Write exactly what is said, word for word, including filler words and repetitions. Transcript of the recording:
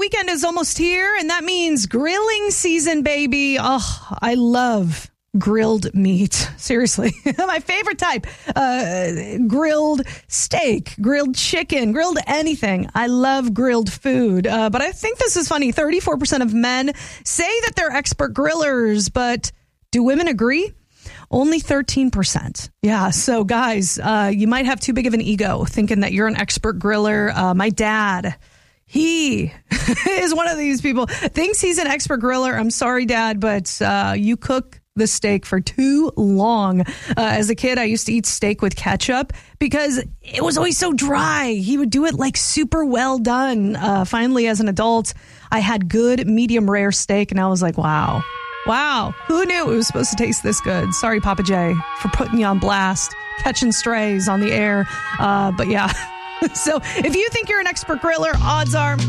weekend is almost here, and that means grilling season, baby. Oh, I love grilled meat. Seriously. My favorite type. Uh, grilled steak, grilled chicken, grilled anything. I love grilled food. Uh, but I think this is funny. thirty-four percent of men say that they're expert grillers, but do women agree? Only thirteen percent. Yeah. So guys, uh, you might have too big of an ego thinking that you're an expert griller. Uh, my dad, he is one of these people, thinks he's an expert griller. I'm sorry, Dad, but uh, you cook the steak for too long. Uh, as a kid, I used to eat steak with ketchup because it was always so dry. He would do it like super well done. Uh, finally, as an adult, I had good medium rare steak, and I was like, wow. Wow, who knew it was supposed to taste this good? Sorry, Papa J, for putting you on blast, catching strays on the air. Uh, but yeah, so if you think you're an expert griller, odds are